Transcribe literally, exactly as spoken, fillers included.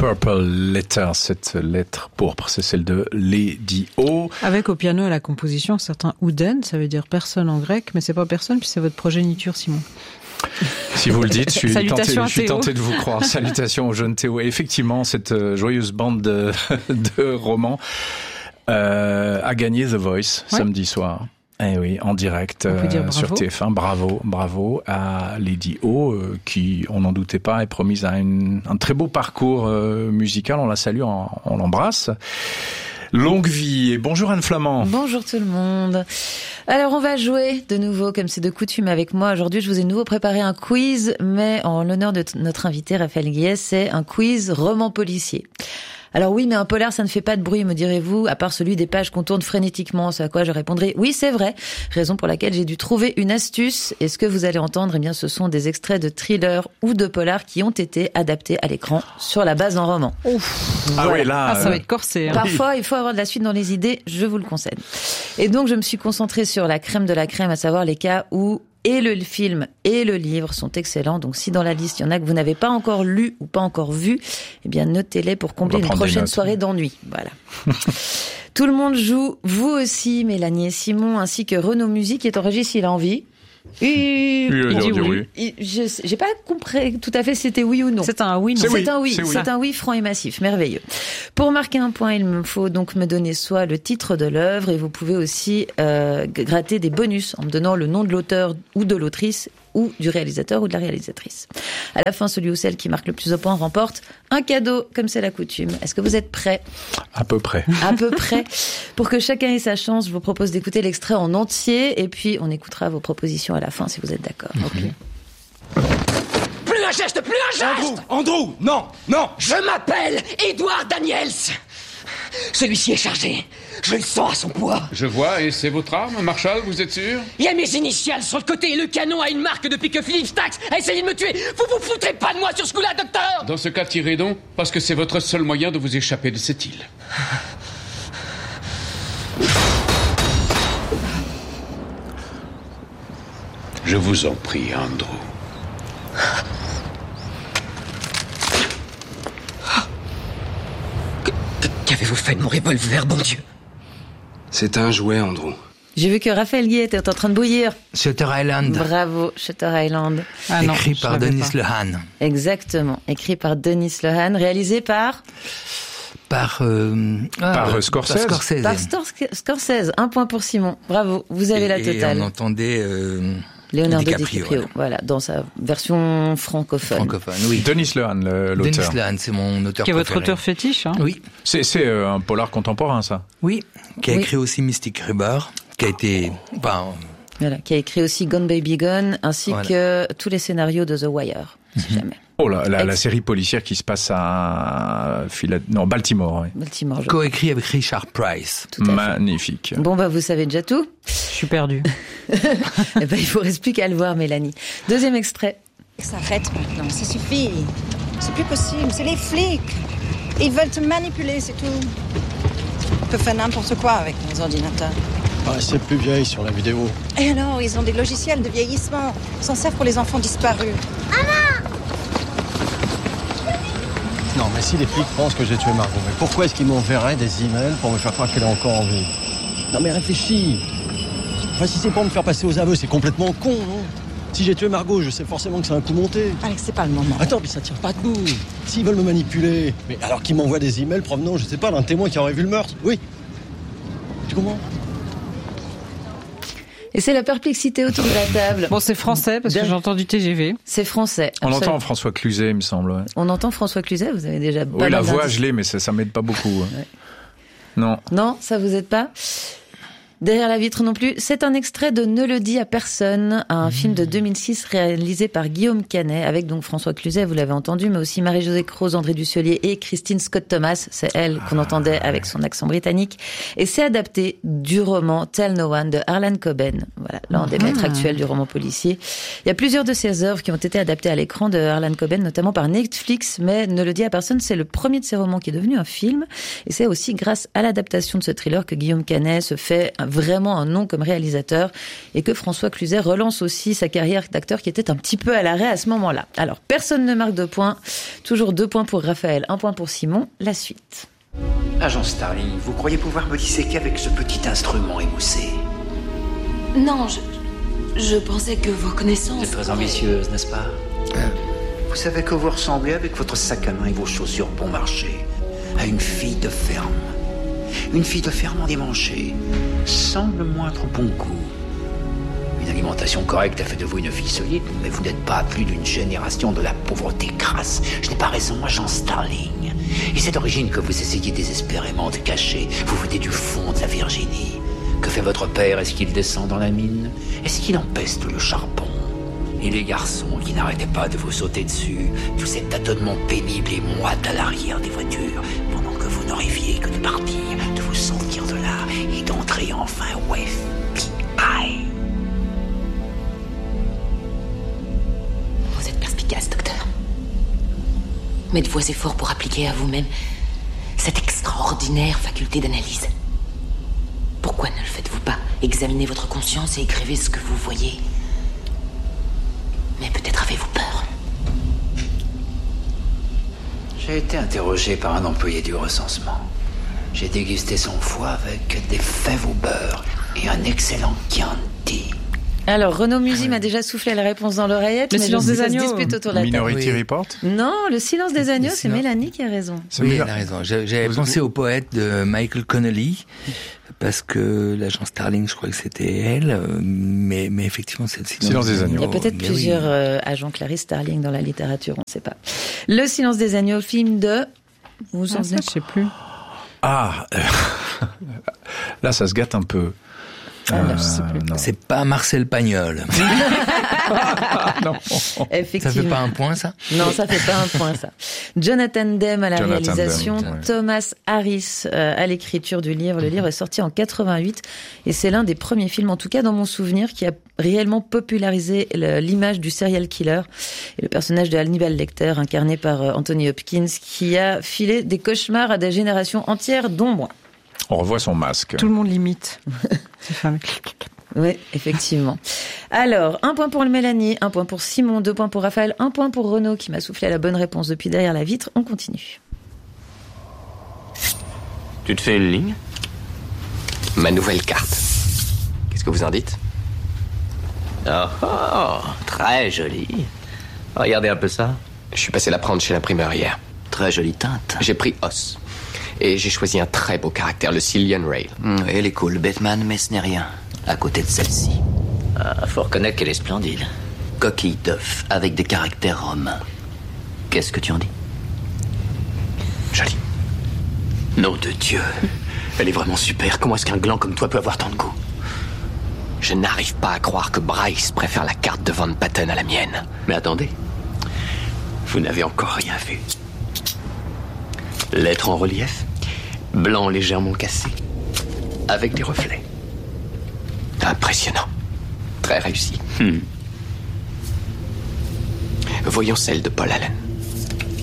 Purple Letter, cette lettre pourpre, c'est celle de Lady O. Avec au piano et à la composition, certains Ouden, ça veut dire personne en grec, mais c'est pas personne, puis c'est votre progéniture, Simon. Si vous le dites, je suis, tenté, je suis Théo. tenté de vous croire. Salutations au jeune Théo. Et effectivement, cette joyeuse bande de, de romans euh, a gagné The Voice ouais. samedi soir. Eh oui, en direct euh, sur T F un. Bravo, bravo à Lady O, euh, qui, on n'en doutait pas, est promise à une, un très beau parcours euh, musical. On la salue, on, on l'embrasse. Longue vie et bonjour Anne Flamand. Bonjour tout le monde. Alors on va jouer de nouveau comme c'est de coutume avec moi. Aujourd'hui je vous ai de nouveau préparé un quiz, mais en l'honneur de t- notre invité Raphaël Guies, c'est un quiz roman policier. Alors oui, mais un polar, ça ne fait pas de bruit, me direz-vous, à part celui des pages qu'on tourne frénétiquement, ce à quoi je répondrai oui, c'est vrai, raison pour laquelle j'ai dû trouver une astuce. Et ce que vous allez entendre, eh bien, ce sont des extraits de thrillers ou de polars qui ont été adaptés à l'écran sur la base d'un roman. Ouf. Ah voilà. oui, là, ah, ça va être corsé. Hein. Parfois, il faut avoir de la suite dans les idées, je vous le conseille. Et donc, je me suis concentrée sur la crème de la crème, à savoir les cas où et le film et le livre sont excellents. Donc, si dans la liste, il y en a que vous n'avez pas encore lu ou pas encore vu, eh bien, notez-les pour combler une prochaine soirée d'ennui. Voilà. Tout le monde joue, vous aussi, Mélanie et Simon, ainsi que Renaud Musique, qui est en régie s'il a envie. Et... Il, il dit oui. oui. Je, j'ai pas compris tout à fait si c'était oui ou non. C'est un oui, non. C'est, c'est oui. un oui. C'est, oui. c'est un oui franc et massif, merveilleux. Pour marquer un point, il me faut donc me donner soit le titre de l'œuvre et vous pouvez aussi euh, gratter des bonus en me donnant le nom de l'auteur ou de l'autrice ou du réalisateur ou de la réalisatrice. À la fin, celui ou celle qui marque le plus de points remporte un cadeau, comme c'est la coutume. Est-ce que vous êtes prêts ? À peu près. À peu près. Pour que chacun ait sa chance, je vous propose d'écouter l'extrait en entier et puis on écoutera vos propositions à la fin si vous êtes d'accord. Mm-hmm. Ok. Plus un geste, plus un geste ! Andrew, Andrew, non, non. Je m'appelle Edward Daniels. Celui-ci est chargé. Je le sens à son poids. Je vois, et c'est votre arme, Marshall, vous êtes sûr ? Il y a mes initiales sur le côté et le canon a une marque depuis que Philippe Stax a essayé de me tuer. Vous vous foutrez pas de moi sur ce coup-là, docteur ? Dans ce cas, tirez donc, parce que c'est votre seul moyen de vous échapper de cette île. Je vous en prie, Andrew. Qu'avez-vous fait de mon revolver, bon Dieu ? C'est un jouet, Andrew. J'ai vu que Raphaël Guies était en train de bouillir. Shutter Island. Bravo, Shutter Island. Ah non, écrit par Denis Lehane. Exactement, écrit par Denis Lehane, réalisé par... Par, euh, par ah, Scorsese. Par Scorsese. Par Stor- Scorsese. Un point pour Simon. Bravo, vous avez et, la totale. Et on entendait... Euh, Leonardo DiCaprio, DiCaprio, voilà. voilà, dans sa version francophone. Francophone, oui. Denis Lehane, le, l'auteur. Denis Lehane, c'est mon auteur Qui est préféré. votre auteur fétiche, hein ? Oui. C'est, c'est euh, un polar contemporain, ça. Oui, qui a Oui. écrit aussi Mystic River, qui a été... Enfin, Voilà, qui a écrit aussi Gone Baby Gone, ainsi Voilà. que tous les scénarios de The Wire, si Mhm. jamais. Oh là, la, Ex- la série policière qui se passe à Phila... non, Baltimore. Oui. Baltimore, je coécrit avec Richard Price. tout à fait. Magnifique. Bon, bah, vous savez déjà tout. Je suis perdu. Eh ben, il vous reste plus qu'à le voir, Mélanie. Deuxième extrait. Ça arrête maintenant, ça suffit. C'est plus possible, c'est les flics. Ils veulent te manipuler, c'est tout. On peut faire n'importe quoi avec nos ordinateurs. Ah, c'est plus vieille sur la vidéo. Et alors, ils ont des logiciels de vieillissement. Ils s'en servent pour les enfants disparus. Non, mais si les flics pensent que j'ai tué Margot, mais pourquoi est-ce qu'ils m'enverraient des emails pour me faire croire qu'elle est encore en vie ? Non, mais réfléchis. Enfin, si c'est pour me faire passer aux aveux, c'est complètement con, non ? Si j'ai tué Margot, je sais forcément que c'est un coup monté. Alex, c'est pas le moment. Attends, mais ça tient pas debout. S'ils veulent me manipuler, mais alors qu'ils m'envoient des emails provenant, je sais pas, d'un témoin qui aurait vu le meurtre. Oui. Tu comprends ? Et c'est la perplexité autour de la table. Bon, c'est français, parce que Bien. j'ai entendu T G V. C'est français. On absolument. entend François Cluzet, il me semble. Ouais. On entend François Cluzet, vous avez déjà pas Oui, la mal voix, d'indices. je l'ai, mais ça, ça m'aide pas beaucoup. hein. Ouais. Non. Non, ça vous aide pas ? Derrière la vitre non plus. C'est un extrait de Ne le dis à personne, un film de deux mille six réalisé par Guillaume Canet, avec donc François Cluzet, vous l'avez entendu, mais aussi Marie-Josée Croze, André Dussolier et Christine Scott Thomas. C'est elle qu'on entendait avec son accent britannique. Et c'est adapté du roman Tell No One de Harlan Coben. Voilà, l'un des maîtres actuels du roman policier. Il y a plusieurs de ses œuvres qui ont été adaptées à l'écran de Harlan Coben, notamment par Netflix, mais Ne le dis à personne, c'est le premier de ses romans qui est devenu un film. Et c'est aussi grâce à l'adaptation de ce thriller que Guillaume Canet se fait vraiment un nom comme réalisateur et que François Cluzet relance aussi sa carrière d'acteur qui était un petit peu à l'arrêt à ce moment-là. Alors, personne ne marque de points. Toujours deux points pour Raphaël, un point pour Simon. La suite. Agent Starling, vous croyez pouvoir me disséquer avec ce petit instrument émoussé? Non, je... je pensais que vos connaissances... Vous êtes très ambitieuse, n'est-ce pas? euh... Vous savez que vous ressemblez avec votre sac à main et vos chaussures bon marché à une fille de ferme. Une fille de ferme endimanchée, semble moindre bon goût. Une alimentation correcte a fait de vous une fille solide, mais vous n'êtes pas à plus d'une génération de la pauvreté crasse. Je n'ai pas raison, agent Starling. Et c'est d'origine que vous essayez désespérément de cacher. Vous venez du fond de la Virginie. Que fait votre père? Est-ce qu'il descend dans la mine? Est-ce qu'il empeste le charbon? Et les garçons qui n'arrêtaient pas de vous sauter dessus, tous ces tâtonnements pénibles et moites à l'arrière des voitures, pendant que vous ne rêviez que de partir, de vous sortir de là et d'entrer enfin au F B I. Vous êtes perspicace, docteur. Mais de vos efforts pour appliquer à vous-même cette extraordinaire faculté d'analyse. Pourquoi ne le faites-vous pas? Examinez votre conscience et écrivez ce que vous voyez. Mais peut-être avez-vous peur. J'ai été interrogé par un employé du recensement. J'ai dégusté son foie avec des fèves au beurre et un excellent Chianti. Alors, Renaud Musy m'a déjà soufflé la réponse dans l'oreillette. Le mais silence des agneaux. Dispute autour de la Minority table. Report. Non, le silence des agneaux, c'est silence... Mélanie qui a raison. Oui, elle a raison. J'avais Vous pensé vous... au poète de Michael Connelly, parce que l'agent Starling, je crois que c'était elle, mais, mais effectivement, c'est le silence, silence des agneaux. Il y a peut-être mais plusieurs oui. euh, agents Clarice Starling dans la littérature, on ne sait pas. Le silence des agneaux, film de... Vous vous en Ah, souvenez? ça, je sais plus. Ah, là, ça se gâte un peu. Ah, euh, là, je sais plus. C'est pas Marcel Pagnol. non. Effectivement. Ça fait pas un point, ça? Non, ça fait pas un point, ça. Jonathan Demme à la Jonathan réalisation, Demme, ouais. Thomas Harris euh, à l'écriture du livre. Le livre est sorti en quatre-vingt-huit et c'est l'un des premiers films, en tout cas dans mon souvenir, qui a réellement popularisé le, l'image du serial killer et le personnage de Hannibal Lecter, incarné par euh, Anthony Hopkins, qui a filé des cauchemars à des générations entières, dont moi. On revoit son masque. Tout le monde l'imite. C'est fameux. Oui, effectivement. Alors, un point pour le Mélanie, un point pour Simon, deux points pour Raphaël, un point pour Renaud qui m'a soufflé la bonne réponse depuis derrière la vitre. On continue. Tu te fais une ligne? Ma nouvelle carte. Qu'est-ce que vous en dites? Oh, oh, très jolie. Regardez un peu ça. Je suis passé la prendre chez l'imprimeur hier. Très jolie teinte. J'ai pris Os. Et j'ai choisi un très beau caractère, le Cillian Rail. Mmh, elle est cool, Batman, mais ce n'est rien. À côté de celle-ci. Ah, faut reconnaître qu'elle est splendide. Coquille d'œuf, avec des caractères romains. Qu'est-ce que tu en dis? Jolie. Nom de Dieu. Elle est vraiment super. Comment est-ce qu'un gland comme toi peut avoir tant de goût? Je n'arrive pas à croire que Bryce préfère la carte de Van Patten à la mienne. Mais attendez. Vous n'avez encore rien vu. Lettre en relief, blanc légèrement cassé, avec des reflets. Impressionnant. Très réussi. Hmm. Voyons celle de Paul Allen.